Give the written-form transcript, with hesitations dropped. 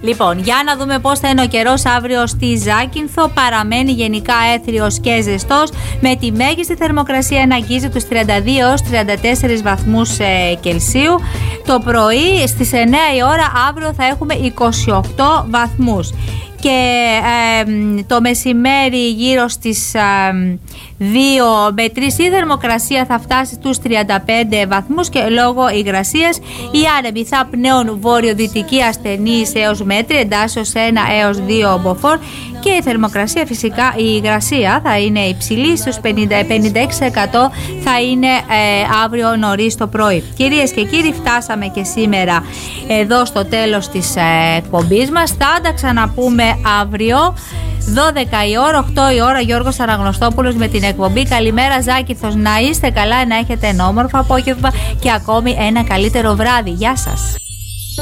Λοιπόν, για να δούμε πώς θα είναι ο καιρός αύριο στη Ζάκυνθο. Παραμένει γενικά έθριος και ζεστός, με τη μέγιστη θερμοκρασία να αγγίζει τους 32 έως 34 βαθμούς Κελσίου. Το πρωί στις 9 η ώρα αύριο θα έχουμε 28 βαθμούς. Και το μεσημέρι γύρω στις 2 με 3 η θερμοκρασία θα φτάσει στους 35 βαθμούς και λόγω υγρασίας οι άνεμοι θα πνέουν βορειοδυτική ασθενής έως μέτρη, εντάσσεως 1 έως 2 μποφόρ, και η θερμοκρασία φυσικά, η υγρασία θα είναι υψηλή, στους 50-56% θα είναι αύριο νωρίς το πρωί. Κυρίες και κύριοι, φτάσαμε και σήμερα εδώ στο τέλος της εκπομπής μας. Θα τα ξαναπούμε αύριο 12 η ώρα, 8 η ώρα, Γιώργος Αναγνωστόπουλος με την εκπομπή Καλημέρα Ζάκυνθος. Να είστε καλά, να έχετε ένα όμορφο απόγευμα και ακόμη ένα καλύτερο βράδυ. Γεια σας.